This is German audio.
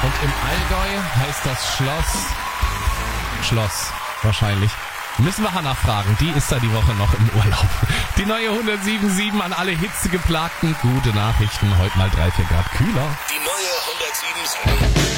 Und im Allgäu heißt das Schloss, wahrscheinlich. Müssen wir Hannah fragen, die ist da die Woche noch im Urlaub. Die neue 107.7 an alle Hitzegeplagten. Gute Nachrichten, heute mal 3-4 Grad kühler. Die neue 107.7.